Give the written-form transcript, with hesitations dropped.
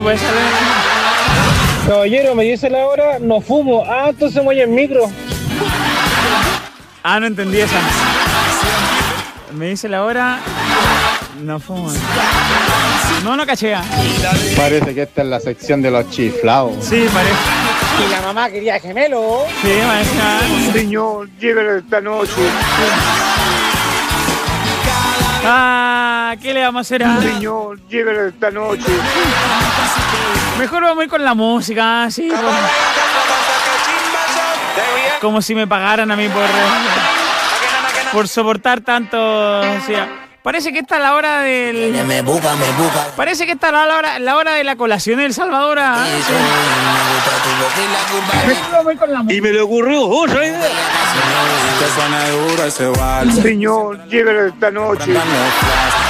Pues sale. Caballero, me dice la hora, no fumo. Ah, entonces voy en micro. Ah, no entendí esa. Me dice la hora, no fumo. No cachea. Parece que esta es la sección de los chiflados. Sí, parece. Y la mamá quería gemelo. Sí, parece. Señor, llévelo esta noche. Ah, ¿qué le vamos a hacer a...? Señor, llévelo esta noche. Mejor vamos a ir con la música, así. Como si me pagaran a mí por soportar tanto. O sea, parece que está la hora del... Parece que está la hora de la colación de El Salvador. Y me le ocurrió otra idea. Señor, llévelo esta noche.